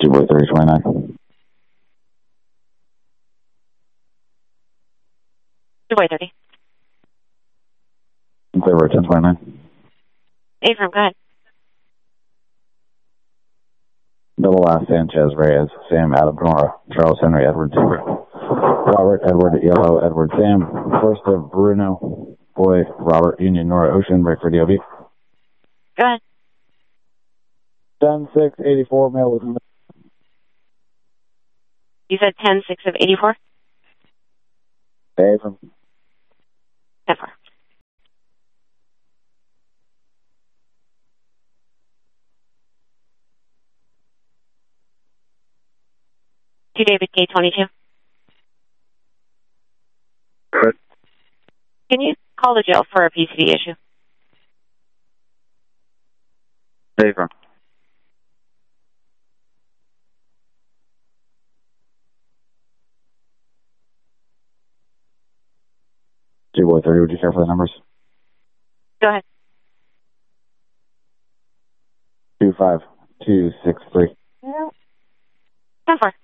Boy 3029. 2 Boy 30. In favor of 1029. Affirm, go ahead. Double last Sanchez Reyes, Sam Adam Nora, Charles Henry Edward Zebra, Robert Edward Yellow Edward Sam, first of Bruno Boy Robert Union Nora Ocean, break for DOB. Go ahead. 10-6-84 male with. You said 10-6 of 84? Affirm. 10-4. To David K22. Good. Can you call the jail for a PCD issue? Affirm. Boy 30, would you care for the numbers? Go ahead. 25263. 10-4.